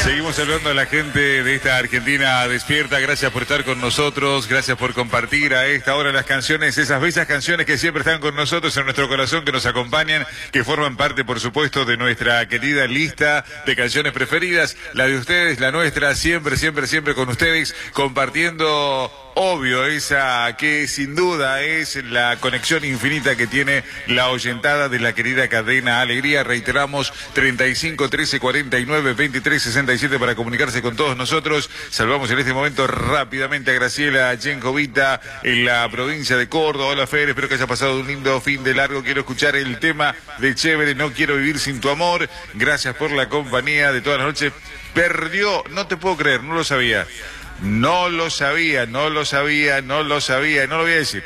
Seguimos saludando a la gente de esta Argentina despierta. Gracias por estar con nosotros, gracias por compartir a esta hora las canciones, esas bellas canciones que siempre están con nosotros en nuestro corazón, que nos acompañan, que forman parte, por supuesto, de nuestra querida lista de canciones preferidas, la de ustedes, la nuestra, siempre, siempre, siempre con ustedes, compartiendo. Obvio, esa que sin duda es la conexión infinita que tiene la oyentada de la querida cadena Alegría. Reiteramos, 35 13 49 23 67 para comunicarse con todos nosotros. Saludamos en este momento rápidamente a Graciela Yencovita en la provincia de Córdoba. Hola Fer, espero que haya pasado un lindo fin de largo. Quiero escuchar el tema de Chévere, No quiero vivir sin tu amor. Gracias por la compañía de todas las noches. Perdió, no te puedo creer, no lo sabía. No lo sabía, no lo sabía, no lo sabía, no lo voy a decir.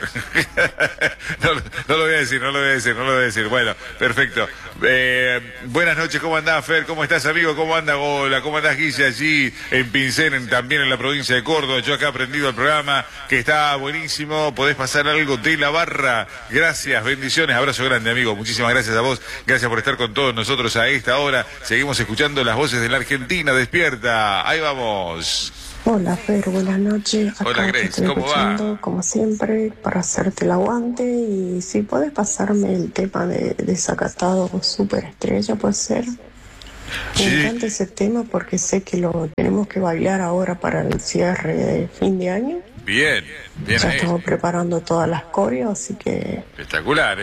no lo voy a decir, no lo voy a decir, no lo voy a decir. Bueno, perfecto. Buenas noches, ¿cómo andás, Fer? ¿Cómo estás, amigo? ¿Cómo anda Gola? ¿Cómo andás, Guille, allí en Pincén, también en la provincia de Córdoba? Yo acá he aprendido el programa, que está buenísimo. Podés pasar algo de la barra. Gracias, bendiciones, abrazo grande, amigo. Muchísimas gracias a vos. Gracias por estar con todos nosotros a esta hora. Seguimos escuchando las voces de la Argentina despierta. Ahí vamos. Hola Fer, buenas noches. Acá hola Grace, te estoy ¿cómo escuchando, va? como siempre, para hacerte el aguante. Y si puedes pasarme el tema de Desacatado Superestrella, puede ser. Sí. Me encanta ese tema porque sé que lo tenemos que bailar ahora para el cierre de fin de año. Bien, bien Ya ahí. estamos preparando todas las coreos, así que Espectacular,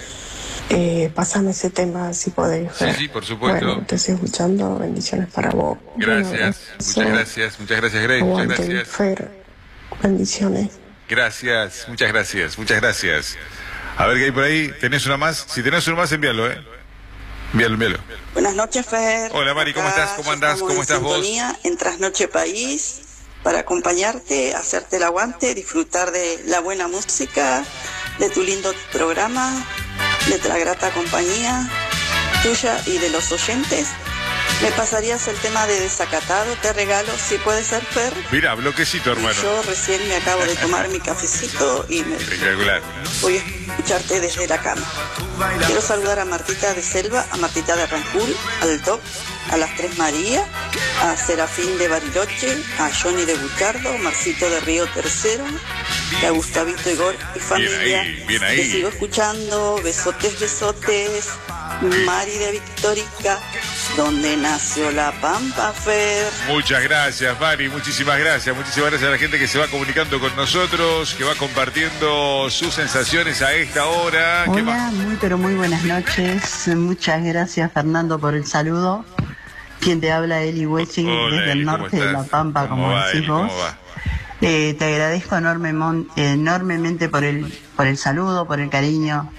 pásame ese tema si podés. Sí, Fer. sí, por supuesto. Bueno, te estoy escuchando, bendiciones para vos. Gracias, muchas gracias, Grace, muchas Aguante, gracias. Fer, bendiciones. Gracias, muchas gracias, muchas gracias. A ver qué hay por ahí. ¿Tenés una más? Si tenés una más, envíalo, Envíalo, envíalo. Buenas noches, Fer. Hola, Mari, ¿cómo estás? ¿Cómo andás? ¿Cómo estás vos? En Trasnoche País, para acompañarte, hacerte el aguante, disfrutar de la buena música, de tu lindo programa, de la grata compañía tuya y de los oyentes. ¿Me pasarías el tema de Desacatado? Te regalo, si puede ser, Fer. Mira, bloquecito, hermano. Yo recién me acabo de tomar mi cafecito y Espectacular. voy a escucharte desde la cama. Quiero saludar a Martita de Selva, a Martita de Rancul, al Doc, a las Tres María, a Serafín de Bariloche, a Johnny de Buchardo, Marcito de Río Tercero, y a Gustavito Igor y familia. Bien ahí. Te sigo escuchando, besotes, besotes. Mari de Victorica, donde nació la Pampa, Fer. Muchas gracias, Mari, muchísimas gracias a la gente que se va comunicando con nosotros, que va compartiendo sus sensaciones a esta hora. Hola, pero muy buenas noches. Muchas gracias, Fernando, por el saludo. Quien te habla, Eli Wessing, desde el norte de La Pampa, como decís vos. Te agradezco enormemente por el saludo, por el cariño.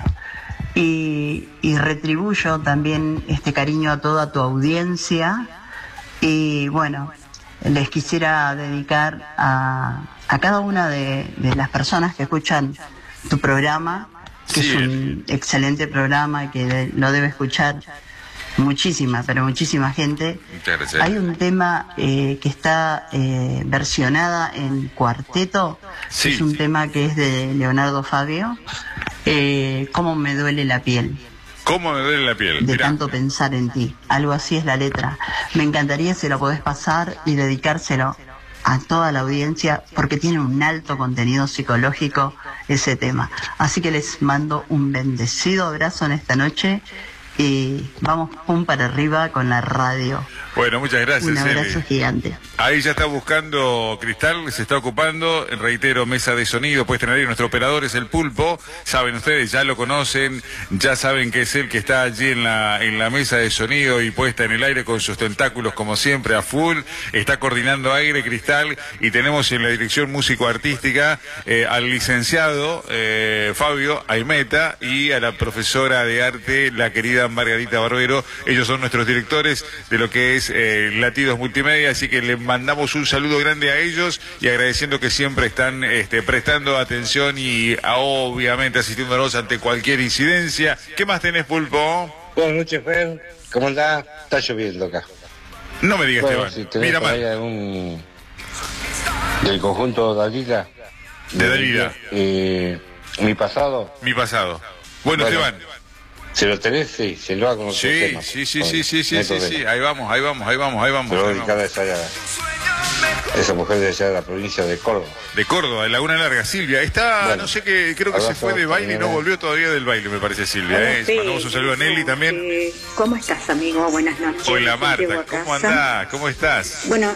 Y retribuyo también este cariño a toda tu audiencia. Y bueno, les quisiera dedicar a cada una de las personas que escuchan tu programa, que es un excelente programa que lo debe escuchar muchísima gente. Muchas gracias. Hay un tema que está versionada en cuarteto, es un tema que es de Leonardo Fabio. Cómo me duele la piel. ¿Cómo me duele la piel? De tanto pensar en ti. Algo así es la letra. Me encantaría si lo podés pasar y dedicárselo a toda la audiencia, porque tiene un alto contenido psicológico ese tema. Así que les mando un bendecido abrazo en esta noche y vamos pum para arriba con la radio. Bueno, muchas gracias. Un abrazo gigante. Ahí ya está buscando Cristal, se está ocupando. Reitero, mesa de sonido, puedes tener ahí nuestro operador, es el Pulpo. Saben ustedes, ya lo conocen, ya saben que es él que está allí en la mesa de sonido y puesta en el aire con sus tentáculos como siempre a full. Está coordinando aire, Cristal, y tenemos en la dirección músico-artística al licenciado Fabio Aimeta y a la profesora de arte, la querida Margarita Barbero. Ellos son nuestros directores de lo que es Latidos Multimedia, así que le mandamos un saludo grande a ellos y agradeciendo que siempre están prestando atención y obviamente asistiéndonos ante cualquier incidencia. ¿Qué más tenés, Pulpo? Buenas noches, Fer. ¿Cómo andás? Está lloviendo acá. No me digas, bueno, Esteban. Si tenés Mira por mal. ahí algún del conjunto Dalila. De Dalila. Mi pasado. Mi pasado. Bueno, Esteban. Si lo tenés, sí, si lo hago con otro tema. Sí, ahí vamos. Pero dedicada esa mujer de allá de la provincia de Córdoba. De Córdoba, de Laguna Larga, Silvia. Está, bueno, no sé qué, creo que se fue de baile y no volvió todavía del baile, me parece, Silvia. Mandamos un saludo a Nelly también. ¿Cómo estás, amigo? Buenas noches. Hola, Marta, ¿cómo andás? ¿Cómo estás? Bueno,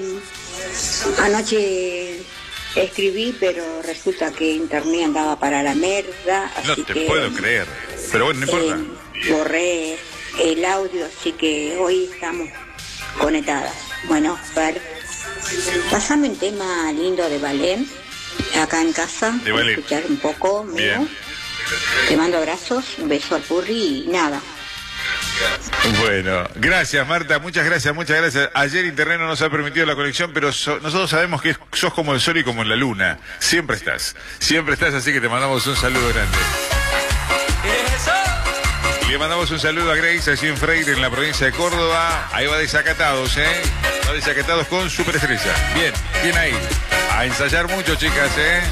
anoche escribí, pero resulta que internet andaba para la merda. No te puedo creer. Pero bueno, no importa. Borré el audio, así que hoy estamos conectadas. Bueno, pasame un tema lindo de ballet, acá en casa. De ballet. Escuchar un poco. Bien. Te mando abrazos, un beso al Purri y nada. Bueno, gracias Marta, muchas gracias. Ayer internet no nos ha permitido la conexión, pero nosotros sabemos que sos como el sol y como la luna. Siempre estás, así que te mandamos un saludo grande. Y le mandamos un saludo a Grace allí en Freire, en la provincia de Córdoba. Ahí va Desacatados, va Desacatados con Superestrella. Bien ahí. A ensayar mucho, chicas,